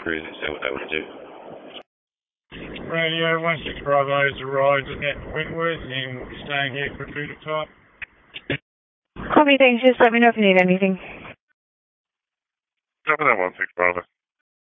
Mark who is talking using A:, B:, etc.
A: cruise and see what they want to do.
B: Radio 16 Bravo's arrived at Wentworth and staying here for a period of time.
C: Copy, thanks. Just let me know if you need anything.
D: Cover that 16 Bravo.